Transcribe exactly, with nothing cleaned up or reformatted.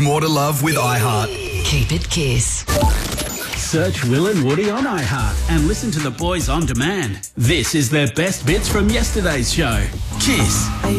More to love with iHeart. Keep it Kiss. Search Will and Woody on iHeart and listen to the boys on demand. This is their best bits from yesterday's show. Kiss.